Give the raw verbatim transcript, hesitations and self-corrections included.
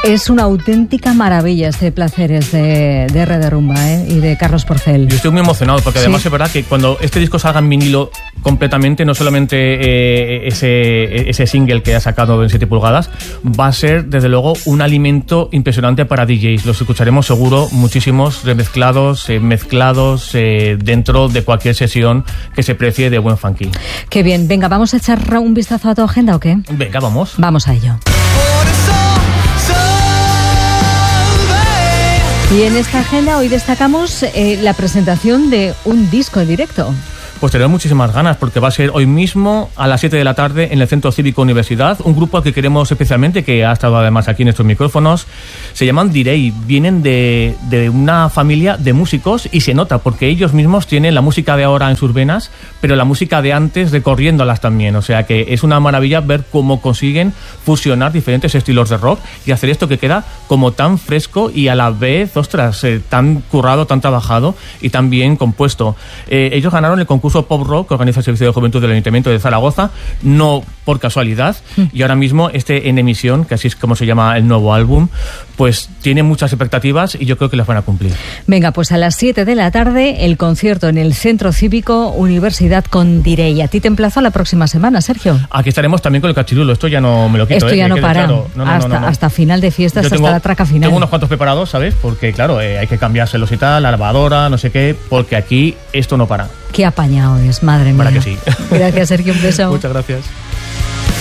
Es una auténtica maravilla este Placeres de, de R de Rumba, ¿eh? Y de Carlos Porcel. Yo estoy muy emocionado porque además ¿sí? Es verdad que cuando este disco salga en vinilo completamente, no solamente eh, ese, ese single que ha sacado en siete pulgadas, va a ser desde luego un alimento impresionante para D Js. Los escucharemos seguro muchísimos remezclados, eh, mezclados eh, dentro de cualquier sesión que se precie de buen funky. Qué bien. Venga, ¿vamos a echar un vistazo a tu agenda o qué? Venga, vamos. Vamos a ello. Y en esta agenda hoy destacamos eh, la presentación de un disco en directo. Pues tenemos muchísimas ganas porque va a ser hoy mismo a las siete de la tarde en el Centro Cívico Universidad, un grupo al que queremos especialmente, que ha estado además aquí en estos micrófonos. Se llaman Direi, vienen de, de una familia de músicos y se nota porque ellos mismos tienen la música de ahora en sus venas, pero la música de antes recorriéndolas también, o sea que es una maravilla ver cómo consiguen fusionar diferentes estilos de rock y hacer esto que queda como tan fresco y a la vez, ostras, eh, tan currado, tan trabajado y tan bien compuesto. Eh, ellos ganaron el concurso Pop Rock que organiza el Servicio de Juventud del Ayuntamiento de Zaragoza, no por casualidad, mm. y ahora mismo este En Emisión, que así es como se llama el nuevo álbum, pues tiene muchas expectativas y yo creo que las van a cumplir. Venga, pues a las siete de la tarde el concierto en el Centro Cívico Universidad con Direi. A ti te emplazo la próxima semana, Sergio. Aquí estaremos también con el cachirulo, esto ya no me lo quito. Esto ya eh, no para, claro. no, no, hasta, no, no, no. hasta final de fiestas, tengo, hasta la traca final. Tengo unos cuantos preparados, ¿sabes? Porque claro, eh, hay que cambiárselos y tal, la lavadora, no sé qué, porque aquí esto no para. Qué apañado es, madre mía. Para que sí. Gracias, Sergio, un beso. Muchas gracias.